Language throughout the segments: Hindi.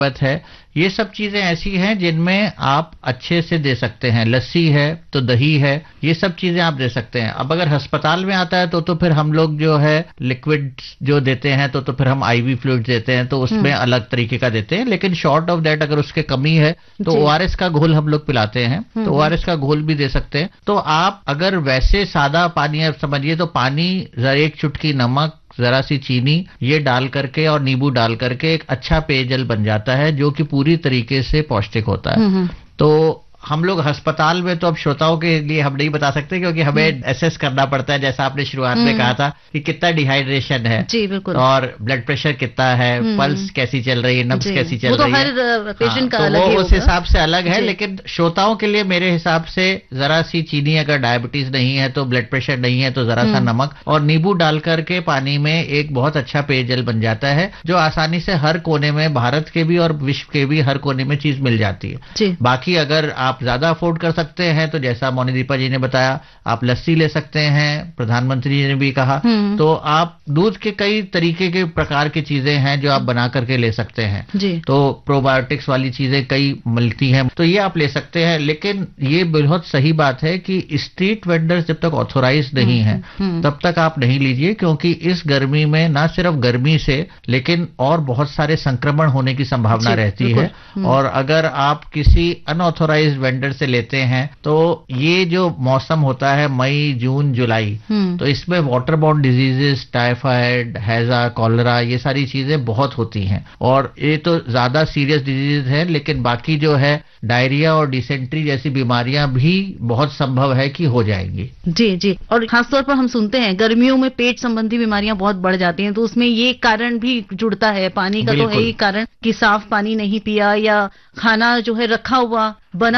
है, ये सब चीजें ऐसी हैं जिनमें आप अच्छे से दे सकते हैं। लस्सी है तो दही है, ये सब चीजें आप दे सकते हैं। अब अगर अस्पताल में आता है तो फिर हम लोग जो है लिक्विड जो देते हैं तो फिर हम आईवी फ्लूइड देते हैं, तो उसमें अलग तरीके का देते हैं। लेकिन शॉर्ट ऑफ दैट अगर उसके कमी है तो ओआरएस का घोल हम लोग पिलाते हैं, तो ओआरएस का घोल भी दे सकते हैं। तो आप अगर वैसे सादा पानी आप समझिए तो पानी, जरा एक चुटकी नमक, जरा सी चीनी, ये डाल करके और नींबू डाल करके एक अच्छा पेयजल बन जाता है जो कि पूरी तरीके से पौष्टिक होता है। तो हम लोग अस्पताल में तो अब श्रोताओं के लिए हम नहीं बता सकते क्योंकि हमें एसेस करना पड़ता है, जैसा आपने शुरुआत में कहा था कि कितना डिहाइड्रेशन है, जी बिल्कुल, और ब्लड प्रेशर कितना है, पल्स कैसी चल रही है, नब्ज कैसी चल रही है, वो तो हर पेशेंट का तो अलग वो उस हिसाब से अलग है। लेकिन श्रोताओं के लिए मेरे हिसाब से जरा सी चीनी, अगर डायबिटीज नहीं है तो, ब्लड प्रेशर नहीं है तो जरा सा नमक और नींबू डाल करके पानी में एक बहुत अच्छा पेयजल बन जाता है जो आसानी से हर कोने में, भारत के भी और विश्व के भी हर कोने में चीज मिल जाती है। बाकी अगर आप ज्यादा अफोर्ड कर सकते हैं तो जैसा मोनीदीपा जी ने बताया, आप लस्सी ले सकते हैं, प्रधानमंत्री जी ने भी कहा, तो आप दूध के कई तरीके के प्रकार की चीजें हैं जो आप बना करके ले सकते हैं जी। तो प्रोबायोटिक्स वाली चीजें कई मिलती हैं, तो ये आप ले सकते हैं। लेकिन ये बहुत सही बात है कि स्ट्रीट वेंडर्स जब तक ऑथोराइज नहीं है तब तक आप नहीं लीजिए, क्योंकि इस गर्मी में ना सिर्फ गर्मी से लेकिन और बहुत सारे संक्रमण होने की संभावना रहती है। और अगर आप किसी अनऑथोराइज वेंडर से लेते हैं तो ये जो मौसम होता है मई, जून, जुलाई, तो इसमें वाटर बॉर्न डिजीजेस, टाइफाइड, हैजा, कॉलरा, ये सारी चीजें बहुत होती हैं और ये तो ज्यादा सीरियस डिजीज है। लेकिन बाकी जो है डायरिया और डिसेंट्री जैसी बीमारियां भी बहुत संभव है कि हो जाएंगी। जी जी, और खासतौर पर हम सुनते हैं गर्मियों में पेट संबंधी बीमारियां बहुत बढ़ जाती हैं, तो उसमें ये कारण भी जुड़ता है। पानी का तो है ही कारण कि साफ पानी नहीं पिया या खाना जो है रखा हुआ बना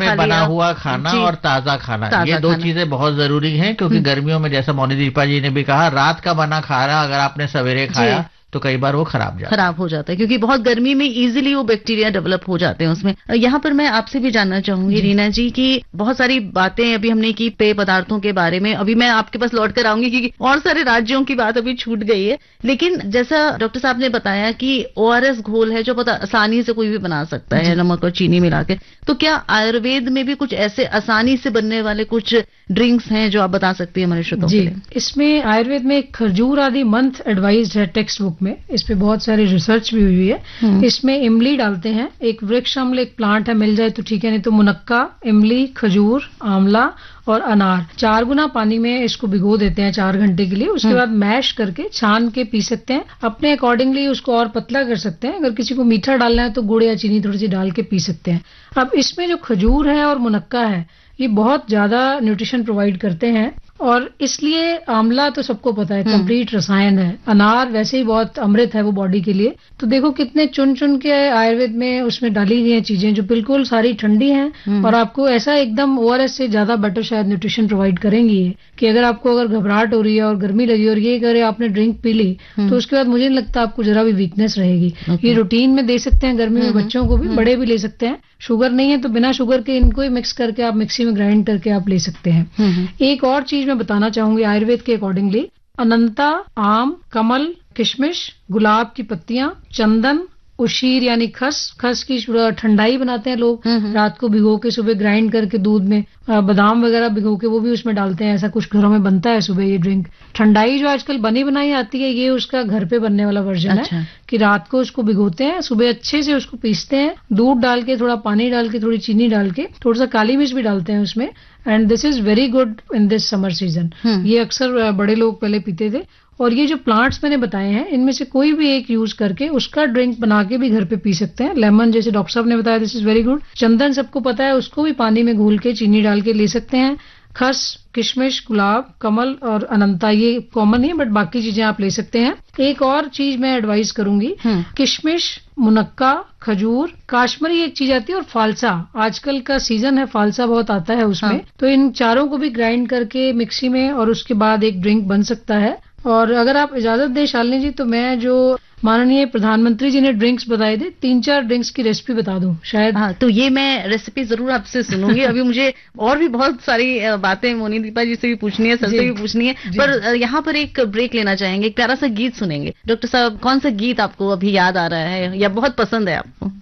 हुआ खाना और ताजा खाना, ये दो चीजें बहुत जरूरी हैं। क्योंकि गर्मियों में जैसा मोनीदीपा जी ने भी कहा, रात का बना खाना अगर आपने सवेरे खाया तो कई बार वो खराब हो जाता है क्योंकि बहुत गर्मी में इजीली वो बैक्टीरिया डेवलप हो जाते हैं उसमें। यहाँ पर मैं आपसे भी जानना चाहूंगी रीना जी कि बहुत सारी बातें अभी हमने की पेय पदार्थों के बारे में, अभी मैं आपके पास लौट कर आऊंगी क्योंकि और सारे राज्यों की बात अभी छूट गई है। लेकिन जैसा डॉक्टर साहब ने बताया कि ओआरएस घोल है जो आसानी से कोई भी बना सकता है नमक और चीनी मिला के, तो क्या आयुर्वेद में भी कुछ ऐसे आसानी से बनने वाले कुछ ड्रिंक्स हैं जो आप बता सकती है हमारे श्रोताओं के लिए? इसमें आयुर्वेद में खजूर आदि मंथ एडवाइज्ड है टेक्स्ट बुक में, इस पे बहुत सारी रिसर्च भी हुई है। इसमें इमली डालते हैं, एक वृक्ष अम्ल एक प्लांट है, मिल जाए तो ठीक है, नहीं तो मुनक्का, इमली, खजूर, आंवला और अनार 4 गुना पानी में इसको भिगो देते हैं 4 घंटे के लिए। उसके बाद मैश करके छान के पी सकते हैं। अपने अकॉर्डिंगली उसको और पतला कर सकते हैं। अगर किसी को मीठा डालना है तो गुड़ या चीनी थोड़ी सी डाल के पी सकते हैं। अब इसमें जो खजूर है और मुनक्का है ये बहुत ज्यादा न्यूट्रिशन प्रोवाइड करते हैं और इसलिए आंवला तो सबको पता है कंप्लीट रसायन है। अनार वैसे ही बहुत अमृत है वो बॉडी के लिए। तो देखो कितने चुन चुन के आयुर्वेद में उसमें डाली गई हैं चीजें जो बिल्कुल सारी ठंडी हैं और आपको ऐसा एकदम ओआरएस से ज्यादा बेटर शायद न्यूट्रिशन प्रोवाइड करेंगी ये, कि अगर घबराहट हो रही है और गर्मी लगी और ये करे आपने ड्रिंक पी ली तो उसके बाद मुझे नहीं लगता आपको जरा भी वीकनेस रहेगी। ये रूटीन में दे सकते हैं गर्मी में, बच्चों को भी, बड़े भी ले सकते हैं। शुगर नहीं है तो बिना शुगर के इनको ही मिक्स करके आप मिक्सी में ग्राइंड करके आप ले सकते हैं। एक और चीज मैं बताना चाहूंगी आयुर्वेद के अकॉर्डिंगली, अनंता, आम, कमल, किशमिश, गुलाब की पत्तियां, चंदन, उशीर यानी खस की ठंडाई बनाते हैं लोग, रात को भिगो के सुबह ग्राइंड करके दूध में, बादाम वगैरह भिगो के वो भी उसमें डालते हैं। ऐसा कुछ घरों में बनता है सुबह ये ड्रिंक। ठंडाई जो आजकल बनी बनाई आती है ये उसका घर पे बनने वाला वर्जन है कि रात को उसको भिगोते हैं, सुबह अच्छे से उसको पीसते हैं, दूध डाल के, थोड़ा पानी डाल के, थोड़ी चीनी डाल के, थोड़ा सा काली मिर्च भी डालते हैं उसमें। And this is very good in this summer season. ये अक्सर बड़े लोग पहले पीते थे। और ये जो प्लांट्स मैंने बताए हैं इनमें से कोई भी एक यूज करके उसका ड्रिंक बना के भी घर पे पी सकते हैं। लेमन जैसे डॉक्टर साहब ने बताया, दिस इज वेरी गुड। चंदन सबको पता है, उसको भी पानी में घोल के चीनी डाल के ले सकते हैं। खस, किशमिश, गुलाब, कमल और अनंता ये कॉमन है, बट बाकी चीजें आप ले सकते हैं। एक और चीज मैं एडवाइस करूंगी, किशमिश, मुनक्का, खजूर, काश्मीरी एक चीज आती है और फालसा, आजकल का सीजन है, फालसा बहुत आता है उसमें। तो इन चारों को भी ग्राइंड करके मिक्सी में और उसके बाद एक ड्रिंक बन सकता है। और अगर आप इजाजत दें शालिनी जी तो मैं जो माननीय प्रधानमंत्री जी ने ड्रिंक्स बताए थे, 3-4 ड्रिंक्स की रेसिपी बता दूं शायद। हाँ, तो ये मैं रेसिपी जरूर आपसे सुनूंगी। अभी मुझे और भी बहुत सारी बातें मोनिदीपा जी से भी पूछनी है, सर से भी पूछनी है, पर यहाँ पर एक ब्रेक लेना चाहेंगे, एक प्यारा सा गीत सुनेंगे। डॉक्टर साहब, कौन सा गीत आपको अभी याद आ रहा है या बहुत पसंद है आपको?